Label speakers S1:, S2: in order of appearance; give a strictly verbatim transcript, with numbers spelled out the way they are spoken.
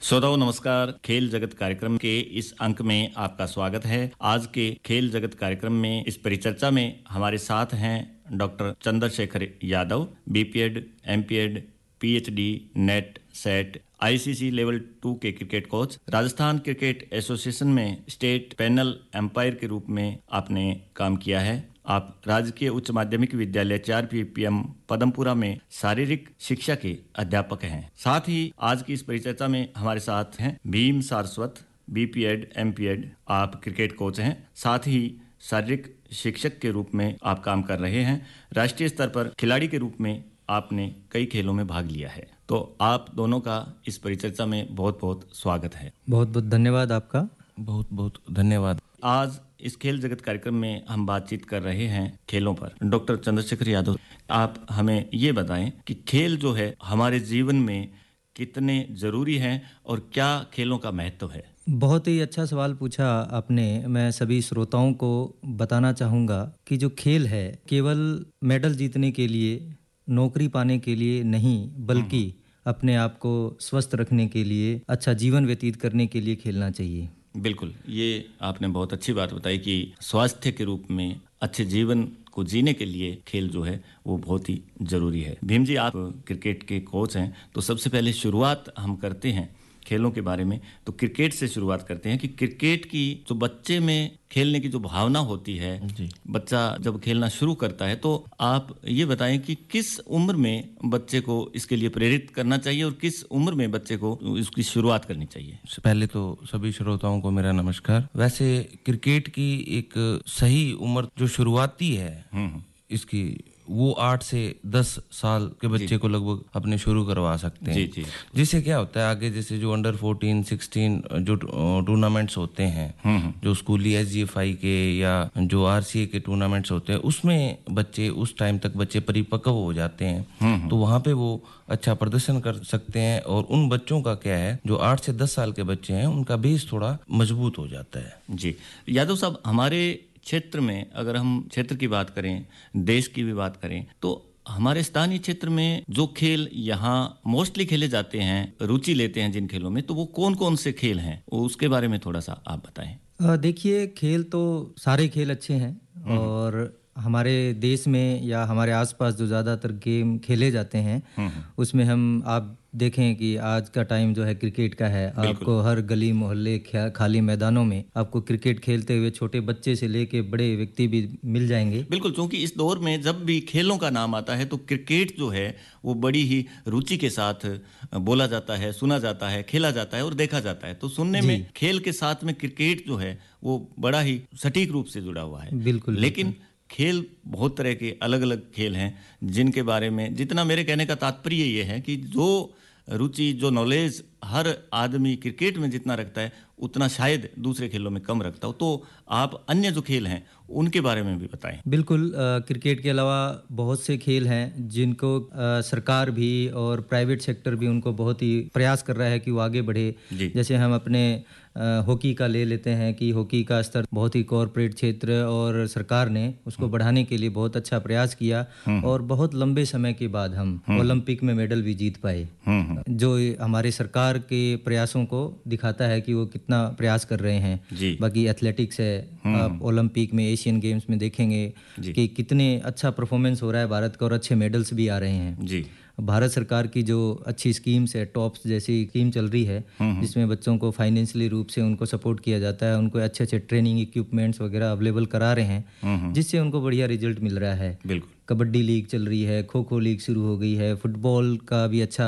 S1: श्रोताओं नमस्कार। खेल जगत कार्यक्रम के इस अंक में आपका स्वागत है। आज के खेल जगत कार्यक्रम में इस परिचर्चा में हमारे साथ हैं doctor Chandrashekhar Yadav, BPEd, MPEd, PhD, net, set, ICC level two के cricket coach, Rajasthan cricket association में स्टेट पैनल एम्पायर के रूप में आपने काम किया है। आप राजकीय उच्च माध्यमिक विद्यालय चार पीपीएम पदमपुरा में शारीरिक शिक्षा के अध्यापक हैं। साथ ही आज की इस परिचर्चा में हमारे साथ हैं भीम सारस्वत, बीपीएड, एमपीएड, आप क्रिकेट कोच हैं। साथ ही शारीरिक शिक्षक के रूप में आप काम कर रहे हैं। राष्ट्रीय स्तर पर खिलाड़ी के रूप में आपने कई खेलों में भाग लिया है। तो आप दोनों का इस परिचर्चा में बहुत बहुत स्वागत है।
S2: बहुत बहुत धन्यवाद आपका।
S3: बहुत बहुत धन्यवाद।
S1: आज इस खेल जगत कार्यक्रम में हम बातचीत कर रहे हैं खेलों पर। डॉक्टर चंद्रशेखर यादव, आप हमें ये बताएं कि खेल जो है हमारे जीवन में कितने जरूरी हैं और क्या खेलों का महत्व है।
S2: बहुत ही अच्छा सवाल पूछा आपने। मैं सभी श्रोताओं को बताना चाहूँगा कि जो खेल है केवल मेडल जीतने के लिए, नौकरी पाने के लिए नहीं, बल्कि अपने आप को स्वस्थ रखने के लिए, अच्छा जीवन व्यतीत करने के लिए खेलना चाहिए।
S1: बिल्कुल, ये आपने बहुत अच्छी बात बताई कि स्वास्थ्य के रूप में अच्छे जीवन को जीने के लिए खेल जो है वो बहुत ही जरूरी है। भीम जी, आप क्रिकेट के कोच हैं, तो सबसे पहले शुरुआत हम करते हैं खेलों के बारे में। तो क्रिकेट से शुरुआत करते हैं कि क्रिकेट की जो बच्चे में खेलने की जो भावना होती है, बच्चा जब खेलना शुरू करता है, तो आप ये बताएं कि किस उम्र में बच्चे को इसके लिए प्रेरित करना चाहिए और किस उम्र में बच्चे को इसकी शुरुआत करनी चाहिए।
S3: पहले तो सभी श्रोताओं को मेरा नमस्कार। वैसे क्रिकेट की एक सही उम्र जो शुरुआती है इसकी, वो आठ से दस साल के बच्चे को लगभग अपने शुरू करवा सकते हैं। जी, जी। जिससे क्या होता है आगे, जैसे जो अंडर फोर्टीन सिक्सटीन जो टूर्नामेंट्स होते हैं, जो स्कूली एसजीएफआई के या जो आरसीए के टूर्नामेंट्स होते हैं, उसमें बच्चे उस टाइम तक बच्चे परिपक्व हो जाते हैं, तो वहाँ पे वो अच्छा प्रदर्शन कर सकते हैं। और उन बच्चों का क्या है, जो आठ से दस साल के बच्चे हैं, उनका बेस थोड़ा मजबूत हो जाता है।
S1: जी यादव साहब, हमारे क्षेत्र में अगर हम क्षेत्र की बात करें, देश की भी बात करें, तो हमारे स्थानीय क्षेत्र में जो खेल यहाँ मोस्टली खेले जाते हैं, रुचि लेते हैं जिन खेलों में, तो वो कौन कौन से खेल हैं, उसके बारे में थोड़ा सा आप बताएं।
S2: देखिए, खेल तो सारे खेल अच्छे हैं और हमारे देश में या हमारे आसपास जो ज़्यादातर गेम खेले जाते हैं उसमें हम आप देखें कि आज का टाइम जो है क्रिकेट का है। आपको हर गली मोहल्ले खाली मैदानों में आपको क्रिकेट खेलते हुए छोटे बच्चे से लेके बड़े व्यक्ति भी मिल जाएंगे।
S1: बिल्कुल, क्योंकि इस दौर में जब भी खेलों का नाम आता है तो क्रिकेट जो है वो बड़ी ही रुचि के साथ बोला जाता है, सुना जाता है, खेला जाता है और देखा जाता है। तो सुनने में खेल के साथ में क्रिकेट जो है वो बड़ा ही सटीक रूप से जुड़ा हुआ है।
S2: बिल्कुल,
S1: लेकिन खेल बहुत तरह के अलग अलग खेल हैं जिनके बारे में, जितना मेरे कहने का तात्पर्य ये है कि जो रुचि, जो नॉलेज हर आदमी क्रिकेट में जितना रखता है उतना शायद दूसरे खेलों में कम रखता हो। तो आप अन्य जो खेल हैं उनके बारे में भी बताएं।
S2: बिल्कुल, आ, क्रिकेट के अलावा बहुत से खेल हैं जिनको आ, सरकार भी और प्राइवेट सेक्टर भी उनको बहुत ही प्रयास कर रहा है कि वो आगे बढ़े। जैसे हम अपने आ, हॉकी का ले लेते हैं कि हॉकी का स्तर बहुत ही कॉरपोरेट क्षेत्र और सरकार ने उसको बढ़ाने के लिए बहुत अच्छा प्रयास किया और बहुत लंबे समय के बाद हम ओलंपिक में मेडल भी जीत पाए, जो हमारे सरकार के प्रयासों को दिखाता है कि वो कितना प्रयास कर रहे हैं। बाकी एथलेटिक्स है, आप ओलंपिक में, एशियन गेम्स में देखेंगे कि कितने अच्छा परफॉर्मेंस हो रहा है भारत का और अच्छे मेडल्स भी आ रहे हैं। जी। भारत सरकार की जो अच्छी स्कीम्स है, टॉप्स जैसी स्कीम चल रही है जिसमें बच्चों को फाइनेंशियली रूप से उनको सपोर्ट किया जाता है, उनको अच्छे अच्छे ट्रेनिंग इक्विपमेंट्स वगैरह अवेलेबल करा रहे हैं, जिससे उनको बढ़िया रिजल्ट मिल रहा है। बिल्कुल, कबड्डी लीग चल रही है, खो खो लीग शुरू हो गई है, फुटबॉल का भी अच्छा